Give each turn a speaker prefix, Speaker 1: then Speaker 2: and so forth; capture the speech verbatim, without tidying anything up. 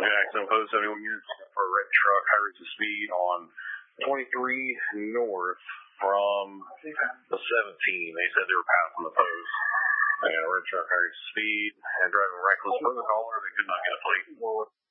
Speaker 1: Jackson Post seventy-one units for a red truck, high rates of speed on twenty-three north from the seventeen. They said they were passing the post. And a red truck, high rates of speed, and driving reckless for the caller. They could not get a plate.